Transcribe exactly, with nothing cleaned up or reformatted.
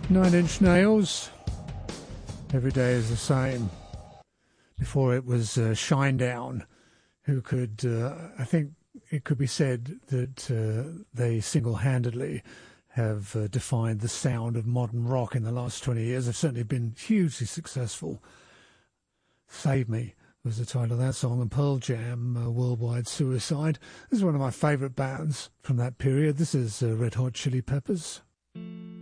Nine Inch Nails, Every Day is the Same. Before it was uh, Shinedown, who could, uh, I think it could be said that uh, they single-handedly have uh, defined the sound of modern rock in the last twenty years. They've certainly been hugely successful. Save Me was the title of that song, and Pearl Jam, uh, Worldwide Suicide. This is one of my favourite bands from that period. This is uh, Red Hot Chili Peppers.